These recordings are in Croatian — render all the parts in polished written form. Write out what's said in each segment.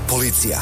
Policija.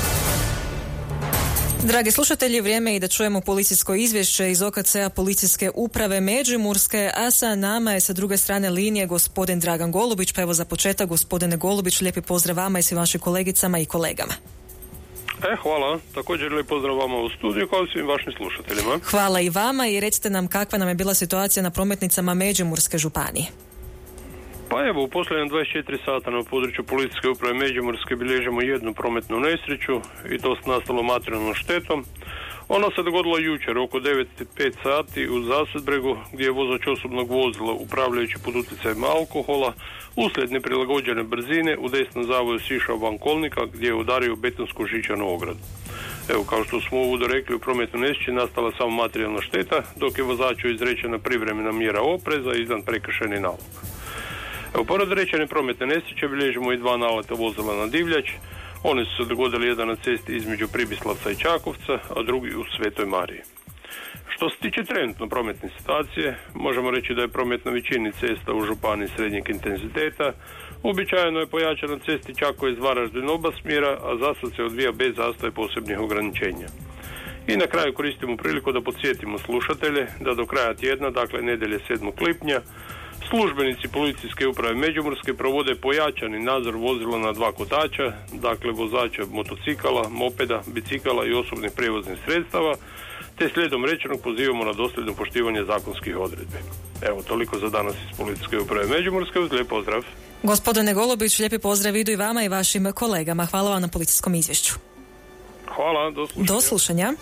Dragi slušatelji, vrijeme je da čujemo policijsko izvješće iz OKC-a Policijske uprave Međimurske, a sa nama je sa druge strane linije gospodin Dragan Golubić. Pa evo za početak, gospodine Golubić, lijepi pozdrav vama i svim vašim kolegicama i kolegama. Hvala. Također lijep pozdrav vama u studiju kao i svim vašim slušateljima. Hvala i vama i recite nam kakva nam je bila situacija na prometnicama Međimurske županije. Pa evo, u posljednjem 24 sata na području Policijske uprave Međimurske bilježimo jednu prometnu nesreću i to s nastalom materijalnom štetom. Ona se dogodila jučer oko 9:05 sati u Zasadbregu gdje je vozač osobnog vozila upravljajući pod utjecajem alkohola uslijed neprilagođene brzine u desnom zavoju sišao van kolnika gdje je udario betonsku žičanu ogradu. Evo, kao što smo u uvodu rekli, u prometnoj nesreći nastala samo materijalna šteta, dok je vozaču izrečena privremena mjera opreza i izdan prekršajni nalog. Evo, pored rečene prometne nesreće bilježimo i dva naleta vozila na divljač. Oni su se dogodili jedan na cesti između Pribislavca i Čakovca, a drugi u Svetoj Mariji. Što se tiče trenutno prometne situacije, možemo reći da je promet na većini cesta u županiji srednjeg intenziteta. Uobičajeno je pojačan na cesti Čakovec-Varaždin oba smjera, a zasad se odvija bez zastoja posebnih ograničenja. I na kraju koristimo priliku da podsjetimo slušatelje da do kraja tjedna, dakle nedjelje 7. lipnja, službenici Policijske uprave Međimurske provode pojačani nadzor vozila na dva kotača, dakle vozača motocikala, mopeda, bicikala i osobnih prijevoznih sredstava, te slijedom rečenog pozivamo na dosljedno poštivanje zakonskih odredbi. Evo, toliko za danas iz Policijske uprave Međimurske. Lijep pozdrav. Gospodine Golubić, lijepi pozdrav idu i vama i vašim kolegama. Hvala vam na policijskom izvješću. Hvala, do slušanja.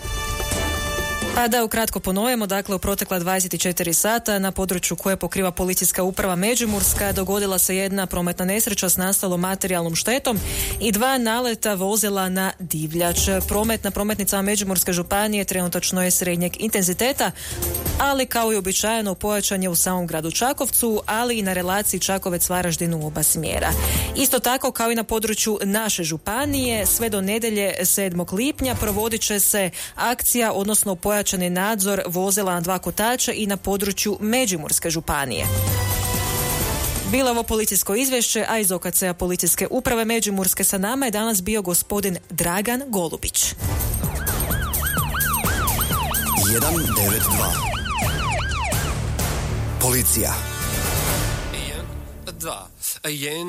Pa da ukratko ponovimo, dakle u protekla 24 sata na području koje pokriva Policijska uprava Međimurska dogodila se jedna prometna nesreća s nastalom materijalnom štetom i dva naleta vozila na divljač. Promet na prometnicama Međimurske županije trenutačno je srednjeg intenziteta, ali kao i običajeno pojačan je u samom gradu Čakovcu, ali i na relaciji Čakovec-Varaždin u oba smjera. Isto tako kao i na području naše županije, sve do nedjelje 7. lipnja provodit će se akcija, odnosno pojačani nadzor vozila na dva kotača i na području Međimurske županije. Bilo ovo policijsko izvješće, a iz OKC-a Policijske uprave Međimurske sa nama je danas bio gospodin Dragan Golubić. 192 Policija. 1, 2, 1